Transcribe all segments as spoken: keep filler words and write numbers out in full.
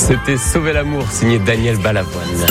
C'était Sauver l'amour, signé Daniel Balavoine.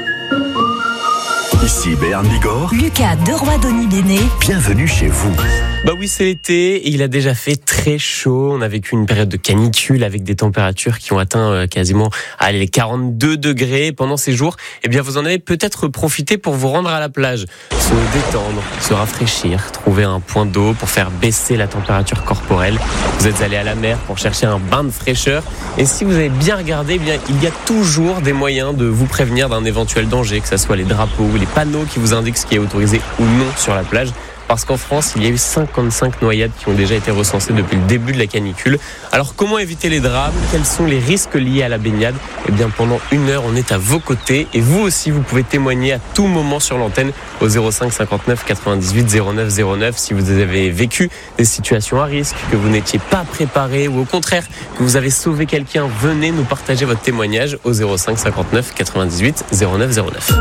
Ici Béarn Bigorre. Lucas Deroy-Dony-Béné. Bienvenue chez vous. Bah oui, c'est l'été et il a déjà fait très chaud. On a vécu une période de canicule avec des températures qui ont atteint quasiment allez, les quarante-deux degrés pendant ces jours. Eh bien, vous en avez peut-être profité pour vous rendre à la plage, se détendre, se rafraîchir, trouver un point d'eau pour faire baisser la température corporelle. Vous êtes allé à la mer pour chercher un bain de fraîcheur. Et si vous avez bien regardé, eh bien, il y a toujours des moyens de vous prévenir d'un éventuel danger, que ce soit les drapeaux ou les panneaux qui vous indiquent ce qui est autorisé ou non sur la plage. Parce qu'en France, il y a eu cinquante-cinq noyades qui ont déjà été recensées depuis le début de la canicule. Alors comment éviter les drames ? Quels sont les risques liés à la baignade ? Eh bien pendant une heure, on est à vos côtés. Et vous aussi, vous pouvez témoigner à tout moment sur l'antenne au zéro cinq cinquante-neuf quatre-vingt-dix-huit zéro neuf zéro neuf si vous avez vécu des situations à risque, que vous n'étiez pas préparé ou au contraire, que vous avez sauvé quelqu'un. Venez nous partager votre témoignage au zéro cinq cinquante-neuf quatre-vingt-dix-huit zéro neuf zéro neuf.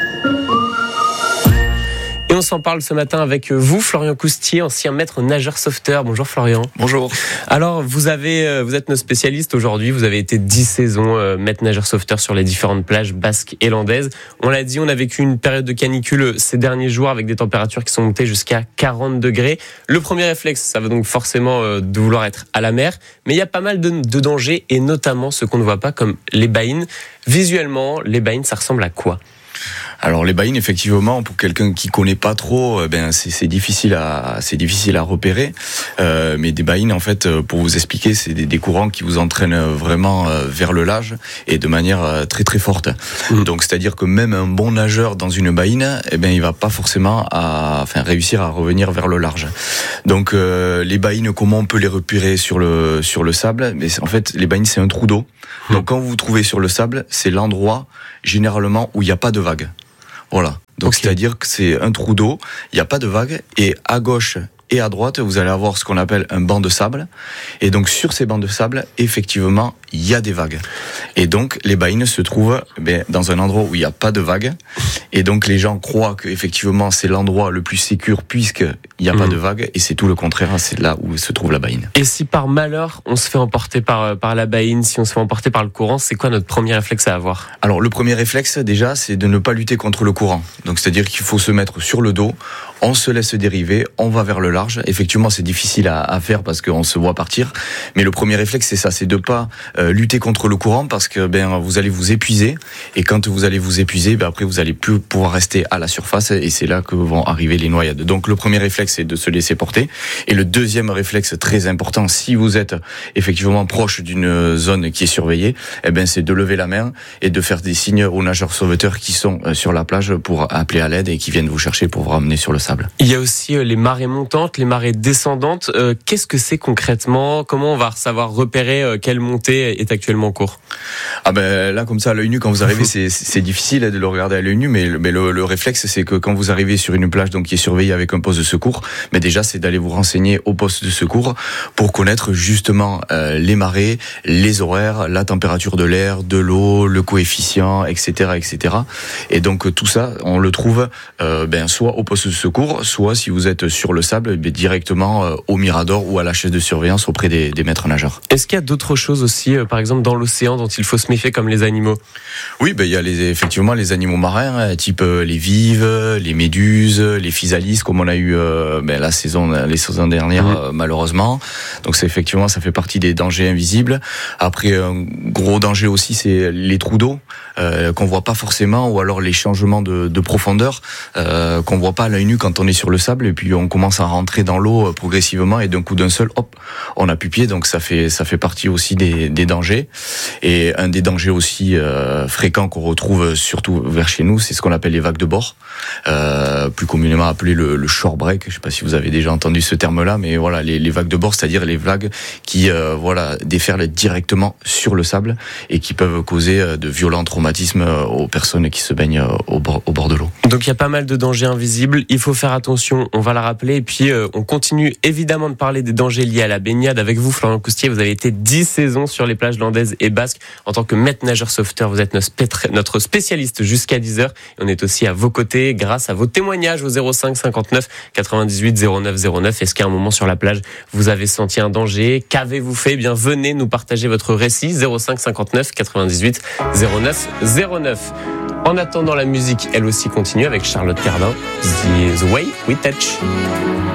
Et on s'en parle ce matin avec vous, Florian Coustier, ancien maître nageur sauveteur. Bonjour Florian. Bonjour. Alors, vous avez, vous êtes notre spécialiste aujourd'hui. Vous avez été dix saisons euh, maître nageur sauveteur sur les différentes plages basques et landaises. On l'a dit, on a vécu une période de canicule ces derniers jours avec des températures qui sont montées jusqu'à quarante degrés. Le premier réflexe, ça va donc forcément euh, de vouloir être à la mer. Mais il y a pas mal de, de dangers et notamment ce qu'on ne voit pas comme les baïnes. Visuellement, les baïnes, ça ressemble à quoi ? Alors les baïnes, effectivement, pour quelqu'un qui connaît pas trop, eh ben c'est, c'est difficile à c'est difficile à repérer. Euh, mais des baïnes, en fait, pour vous expliquer, c'est des, des courants qui vous entraînent vraiment vers le large et de manière très très forte. Mmh. Donc c'est-à-dire que même un bon nageur dans une baïne, eh ben il va pas forcément à, enfin réussir à revenir vers le large. Donc euh, les baïnes, comment on peut les repérer sur le sur le sable ? Mais en fait, les baïnes, c'est un trou d'eau. Mmh. Donc quand vous vous trouvez sur le sable, c'est l'endroit généralement où il n'y a pas de vagues. Voilà. Donc okay. C'est-à-dire que c'est un trou d'eau, il n'y a pas de vagues, et à gauche et à droite, vous allez avoir ce qu'on appelle un banc de sable. Et donc sur ces bancs de sable, effectivement, il y a des vagues. Et donc les baïnes se trouvent ben, dans un endroit où il n'y a pas de vagues. Et donc les gens croient qu'effectivement c'est l'endroit le plus sécure puisqu'il n'y a mmh. pas de vagues. Et c'est tout le contraire, c'est là où se trouve la baïne. Et si par malheur on se fait emporter par, par la baïne, si on se fait emporter par le courant, c'est quoi notre premier réflexe à avoir ? Alors le premier réflexe déjà, c'est de ne pas lutter contre le courant. Donc c'est-à-dire qu'il faut se mettre sur le dos, on se laisse dériver, on va vers le large. Effectivement, c'est difficile à, à faire parce qu'on se voit partir. Mais le premier réflexe, c'est ça, c'est de pas euh, lutter contre le courant parce que ben vous allez vous épuiser. Et quand vous allez vous épuiser, ben après vous allez plus pouvoir rester à la surface et c'est là que vont arriver les noyades. Donc le premier réflexe, c'est de se laisser porter. Et le deuxième réflexe très important, si vous êtes effectivement proche d'une zone qui est surveillée, eh ben c'est de lever la main et de faire des signes aux nageurs sauveteurs qui sont sur la plage pour appeler à l'aide et qui viennent vous chercher pour vous ramener sur le sable. Il y a aussi les marées montantes, les marées descendantes. Euh, qu'est-ce que c'est concrètement ? Comment on va savoir repérer euh, quelle montée est actuellement en cours ? Ah ben là, comme ça, à l'œil nu, quand vous arrivez, c'est, c'est difficile de le regarder à l'œil nu, mais, mais le, le réflexe, c'est que quand vous arrivez sur une plage donc qui est surveillée avec un poste de secours, mais déjà, c'est d'aller vous renseigner au poste de secours pour connaître justement euh, les marées, les horaires, la température de l'air, de l'eau, le coefficient, et cetera, et cetera. Et donc tout ça, on le trouve euh, ben soit au poste de secours, soit si vous êtes sur le sable, ben, directement euh, au mirador ou à la chaise de surveillance auprès des, des maîtres nageurs. Est-ce qu'il y a d'autres choses aussi, euh, par exemple dans l'océan, dont il faut se méfier comme les animaux ? Oui, ben il y a les, effectivement les animaux marins, hein, type euh, les vives, les méduses, les physalis, comme on a eu euh, ben, la saison, les saisons dernières mmh. euh, malheureusement. Donc c'est effectivement, ça fait partie des dangers invisibles. Après, un gros danger aussi, c'est les trous d'eau euh, qu'on voit pas forcément, ou alors les changements de, de profondeur euh, qu'on voit pas à l'œil nu quand on est sur le sable. Et puis on commence à rentrer dans l'eau progressivement et d'un coup d'un seul, hop, on a plus pied. Donc ça fait ça fait partie aussi des, des dangers. Et un des dangers aussi euh, fréquents qu'on retrouve surtout vers chez nous, c'est ce qu'on appelle les vagues de bord, euh, plus communément appelé le, le shore break. Je sais pas si vous avez déjà entendu ce terme-là, mais voilà, les, les vagues de bord, c'est-à-dire les vagues qui euh, voilà déferlent directement sur le sable et qui peuvent causer de violents traumatismes aux personnes qui se baignent au bord, au bord de l'eau. Donc il y a pas mal de dangers invisibles. Il faut faire attention. On va la rappeler. Et puis euh, on continue évidemment de parler des dangers liés à la baignade avec vous, Florian Coustier. Vous avez été dix saisons sur les plages landaises et basques. En tant que maître nageur sauveteur, vous êtes notre spécialiste jusqu'à dix heures. Et on est aussi à vos côtés grâce à vos témoignages au zéro cinq cinquante-neuf quatre-vingt-dix-huit zéro neuf zéro neuf. Est-ce qu'à un moment sur la plage, vous avez senti un danger? Qu'avez-vous fait? Eh bien, venez nous partager votre récit. zéro cinq cinquante-neuf quatre-vingt-dix-huit zéro neuf zéro neuf. En attendant, la musique, elle aussi, continue avec Charlotte Cardin. The Way We Touch.